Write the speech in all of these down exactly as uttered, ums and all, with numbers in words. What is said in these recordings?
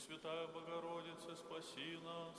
Пресвятая Богородица, спаси нас.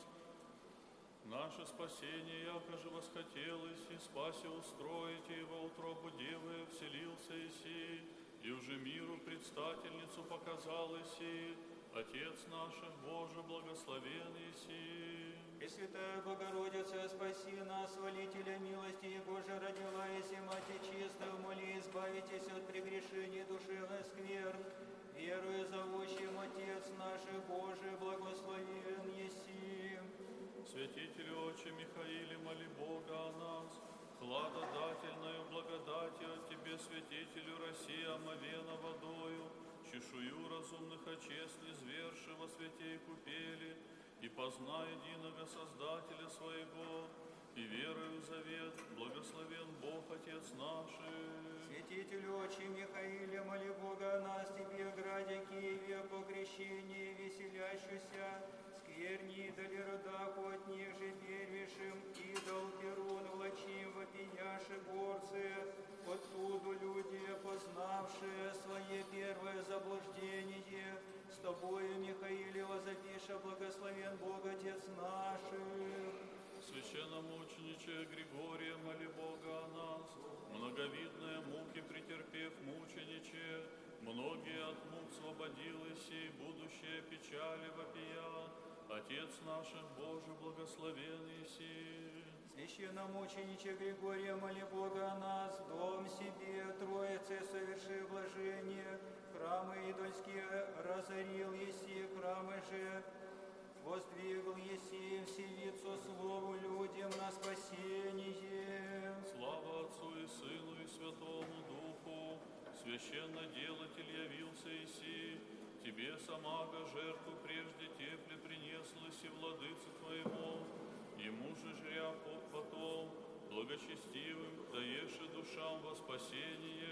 Наше спасение, яко же восхотелось, и спаси устроить, и во утробу Девы вселился Иси, и уже миру предстательницу показал Иси, Отец наш, Боже, благословен Иси. Пресвятая Богородица, спаси нас, молителя милости, Его же родила Иси, Мати чистая, моли, избавитесь от прегрешений душевных скверн, веруя зовущим Отец наш, Боже, благословен Еси. Святителю Отче Михаиле, моли Бога о нас, хладодательною благодати от Тебе, святителю России, омовена водою, чешую разумных очест низверши во святей купели, и позна единого Создателя своего, и верою в завет, благословен Бог Отец наш. Святителю Отче Михаиле, моли Бога о нас, Тебе, граде Киеве, по крещении веселящуюся, скверни идоли родах от них же первейшим, идол Перун влачим, вопияши горцы, оттуду люди, познавшие свое первое заблуждение, с Тобою, Михаиле, возопиша, благословен Бог Отец наш. Священномучениче Григория, моли Бога о нас, многовидные муки претерпев мучениче, многие от мук свободились, и будущее печали вопия, Отец наш, Боже, благословен Иси. Священномучениче Григория, моли Бога о нас, дом себе Троицы соверши блажение, храмы идольские разорил Еси, храмы же воздвигл Еси вселицу слову людям на спасение. Слава Отцу и Сыну и Святому Духу, священноделатель явился Иси, Тебе самаго жертву прежде тепле принеслась и владыце Твоему, Ему же жря потом, благочестивым, даешь и душам во спасение